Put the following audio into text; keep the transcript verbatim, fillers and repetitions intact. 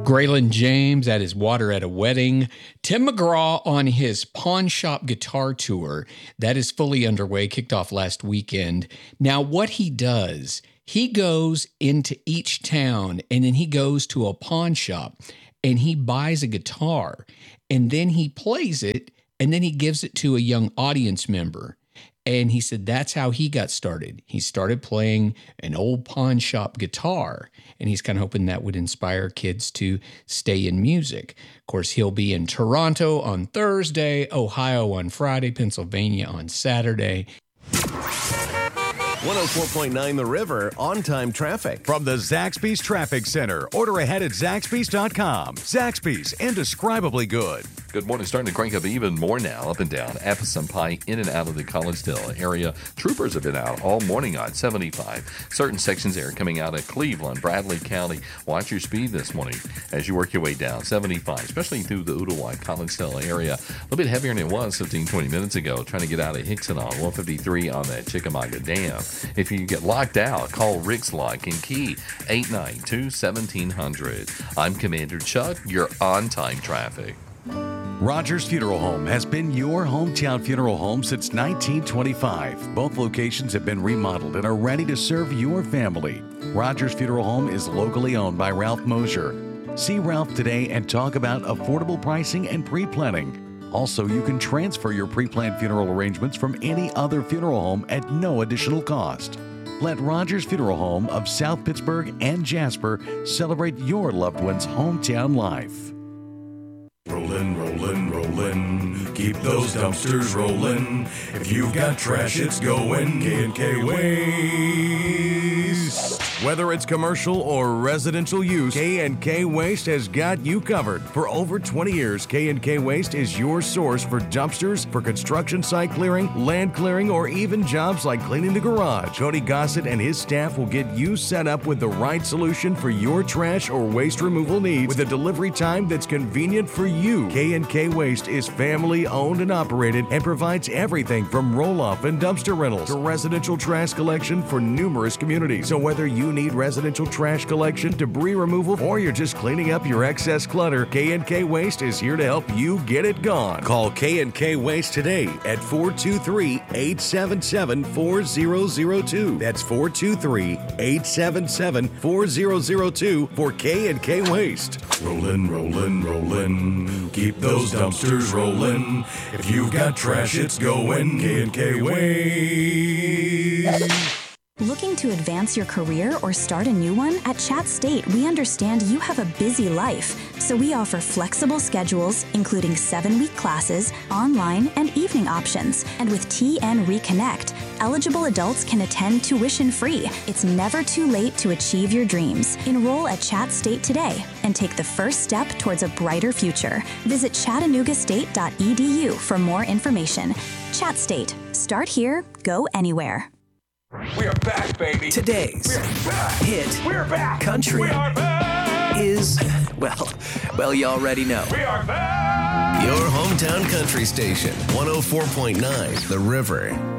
Graylin James at his Water at a Wedding. Tim McGraw on his Pawn Shop Guitar Tour. That is fully underway, kicked off last weekend. Now, what he does, he goes into each town and then he goes to a pawn shop and he buys a guitar and then he plays it and then he gives it to a young audience member. And he said that's how he got started. He started playing an old pawn shop guitar, and he's kind of hoping that would inspire kids to stay in music. Of course, he'll be in Toronto on Thursday, Ohio on Friday, Pennsylvania on Saturday. one oh four point nine The River, on-time traffic. From the Zaxby's Traffic Center. Order ahead at Zaxby's dot com. Zaxby's, indescribably good. Good morning. Starting to crank up even more now, up and down. Epsom Pike, in and out of the Collegedale area. Troopers have been out all morning on seventy-five. Certain sections there coming out of Cleveland, Bradley County. Watch your speed this morning as you work your way down seventy-five, especially through the Ooltewah, Collegedale area. A little bit heavier than it was fifteen, twenty minutes ago, trying to get out of Hickson on one fifty-three on that Chickamauga Dam. If you get locked out, call Rick's Lock and Key, eight nine two, seventeen hundred. I'm Commander Chuck, your on-time traffic. Rogers Funeral Home has been your hometown funeral home since nineteen twenty-five. Both locations have been remodeled and are ready to serve your family. Rogers Funeral Home is locally owned by Ralph Mosier. See Ralph today and talk about affordable pricing and pre-planning. Also, you can transfer your pre-planned funeral arrangements from any other funeral home at no additional cost. Let Rogers Funeral Home of South Pittsburgh and Jasper celebrate your loved one's hometown life. Rollin', rollin', rollin', keep those dumpsters rollin'. If you've got trash, it's going K and K Waste. Whether it's commercial or residential use, K and K Waste has got you covered. For over twenty years, K and K Waste is your source for dumpsters, for construction site clearing, land clearing, or even jobs like cleaning the garage. Cody Gossett and his staff will get you set up with the right solution for your trash or waste removal needs with a delivery time that's convenient for you. K and K Waste is family owned and operated and provides everything from roll-off and dumpster rentals to residential trash collection for numerous communities. So whether you need residential trash collection, debris removal, or you're just cleaning up your excess clutter, K and K Waste is here to help you get it gone. Call K and K Waste today at four two three, eight seven seven, four zero zero two. That's four two three, eight seven seven, four zero zero two for K and K Waste. Rollin', rollin', rollin', keep those dumpsters rollin'. If you've got trash, it's going K and K Waste. Looking to advance your career or start a new one? At Chat State, we understand you have a busy life, so we offer flexible schedules, including seven-week classes, online, and evening options. And with T N Reconnect, eligible adults can attend tuition-free. It's never too late to achieve your dreams. Enroll at Chat State today and take the first step towards a brighter future. Visit chattanooga state dot e d u for more information. Chat State. Start here, go anywhere. We are back, baby. Today's We're back. hit We're back. country We are back. is, well, well, you already know. We are back. Your hometown country station, one oh four point nine The River.